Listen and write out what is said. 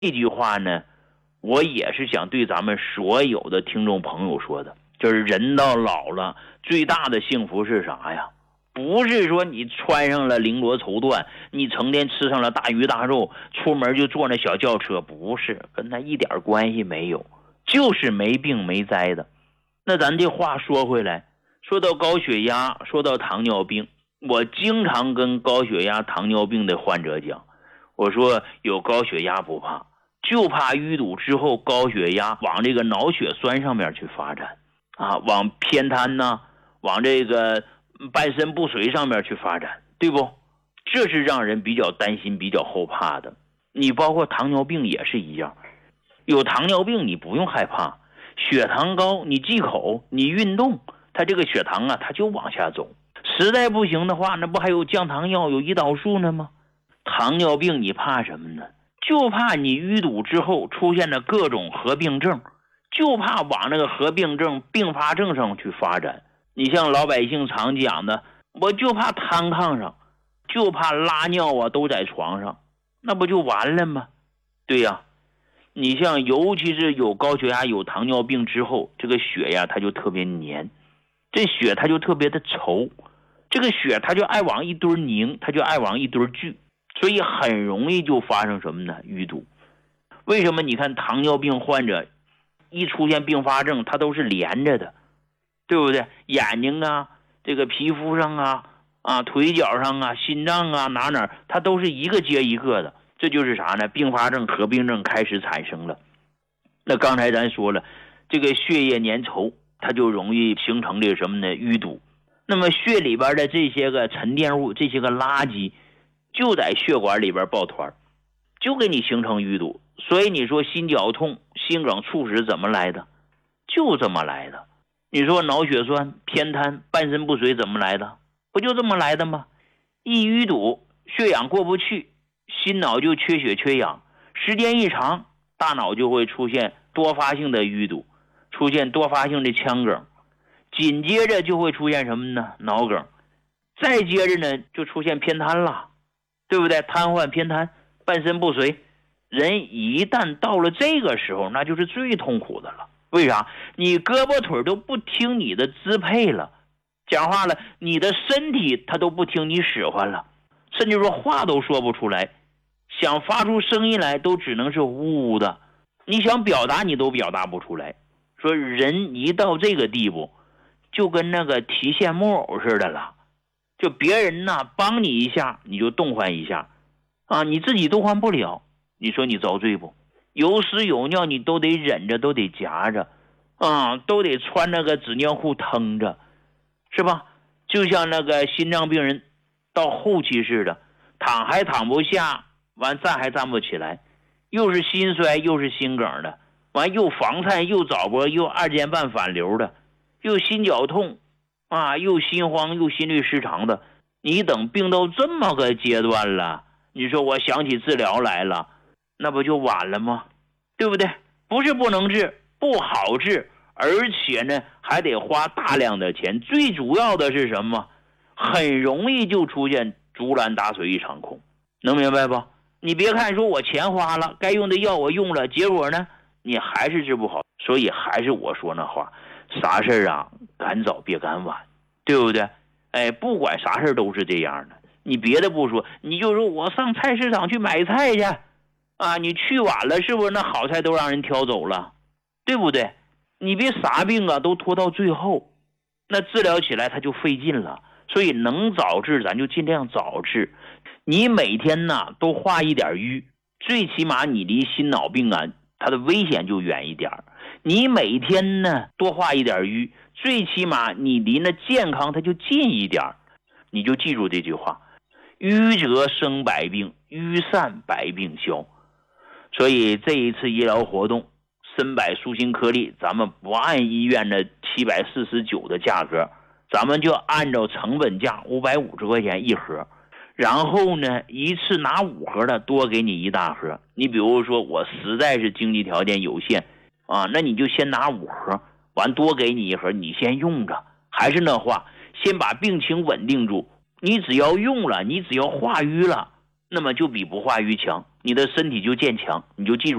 这句话呢，我也是想对咱们所有的听众朋友说的，就是人到老了，最大的幸福是啥呀？不是说你穿上了绫罗绸缎，你成天吃上了大鱼大肉，出门就坐那小轿车，不是，跟他一点关系没有，就是没病没灾的。那咱这话说回来，说到高血压，说到糖尿病，我经常跟高血压糖尿病的患者讲，我说有高血压不怕，就怕淤堵之后高血压往这个脑血栓上面去发展啊，往偏瘫呢，往这个半身不遂上面去发展，对不？这是让人比较担心比较后怕的。你包括糖尿病也是一样，有糖尿病你不用害怕，血糖高你忌口你运动，它这个血糖啊它就往下走，实在不行的话，那不还有降糖药有胰岛素呢吗？糖尿病你怕什么呢？就怕你淤堵之后出现了各种合并症，就怕往那个合并症并发症上去发展。你像老百姓常讲的，我就怕瘫炕上，就怕拉尿啊都在床上，那不就完了吗？对呀，你像尤其是有高血压有糖尿病之后，这个血呀它就特别黏，这血它就特别的稠，这个血它就爱往一堆凝，它就爱往一堆聚，所以很容易就发生什么呢？淤堵。为什么你看糖尿病患者一出现并发症它都是连着的，对不对？眼睛啊，这个皮肤上啊，腿脚上啊，心脏啊，哪它都是一个接一个的，这就是啥呢？并发症合并症开始产生了。那刚才咱说了，这个血液粘稠它就容易形成这个什么呢？淤堵。那么血里边的这些个沉淀物，这些个垃圾就在血管里边抱团，就给你形成淤堵。所以你说心绞痛、心梗、猝死怎么来的？就这么来的。你说脑血栓、偏瘫、半身不遂怎么来的？不就这么来的吗？一淤堵，血氧过不去，心脑就缺血缺氧，时间一长，大脑就会出现多发性的淤堵，出现多发性的腔梗，紧接着就会出现什么呢？脑梗，再接着呢就出现偏瘫了，对不对？瘫痪、偏瘫、半身不遂，人一旦到了这个时候，那就是最痛苦的了。为啥？你胳膊腿都不听你的支配了，讲话了，你的身体它都不听你使唤了，甚至说话都说不出来，想发出声音来都只能是呜呜的，你想表达你都表达不出来。说人一到这个地步，就跟那个提线木偶似的了，就别人呢帮你一下你就动换一下啊，你自己动换不了，你说你遭罪不？有屎有尿你都得忍着，都得夹着啊，都得穿那个纸尿裤腾着，是吧？就像那个心脏病人到后期似的，躺还躺不下，完站还站不起来，又是心衰又是心梗的，完又房颤又早搏又二尖瓣反流的，又心绞痛啊，又心慌又心律失常的。你等病到这么个阶段了，你说我想起治疗来了，那不就晚了吗？对不对？不是不能治，不好治，而且呢还得花大量的钱，最主要的是什么？很容易就出现竹篮打水一场空，能明白不？你别看说我钱花了，该用的药我用了，结果呢你还是治不好。所以还是我说那话，啥事啊赶早别赶晚，对不对？哎，不管啥事都是这样的。你别的不说，你就说我上菜市场去买菜去啊，你去晚了是不是那好菜都让人挑走了，对不对？你别啥病啊都拖到最后，那治疗起来它就费劲了。所以能早治咱就尽量早治。你每天呢都化一点瘀，最起码你离心脑病啊它的危险就远一点。你每天呢多化一点瘀，最起码你离那健康它就近一点。你就记住这句话，瘀则生百病，瘀散百病消。所以这一次医疗活动参百舒心颗粒，咱们不按医院的749的价格，咱们就按照成本价550块钱一盒，然后呢一次拿5盒的，多给你一大盒。你比如说我实在是经济条件有限啊，那你就先拿5盒，完多给你一盒，你先用着。还是那话，先把病情稳定住，你只要用了，你只要化瘀了，那么就比不化瘀强。 你的身体就健强，你就记住。